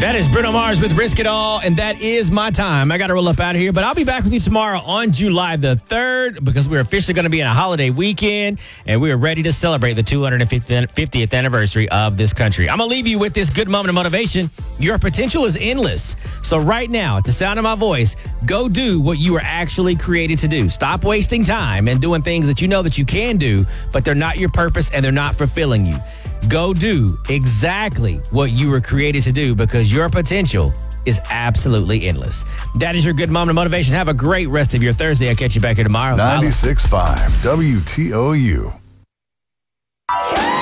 That is Bruno Mars with Risk It All, and that is my time. I got to roll up out of here, but I'll be back with you tomorrow on July the 3rd because we're officially going to be in a holiday weekend, and we are ready to celebrate the 250th anniversary of this country. I'm going to leave you with this good moment of motivation. Your potential is endless. So right now, at the sound of my voice, go do what you were actually created to do. Stop wasting time and doing things that you know that you can do, but they're not your purpose and they're not fulfilling you. Go do exactly what you were created to do because your potential is absolutely endless. That is your good moment of motivation. Have a great rest of your Thursday. I'll catch you back here tomorrow. 96.5 WTOU.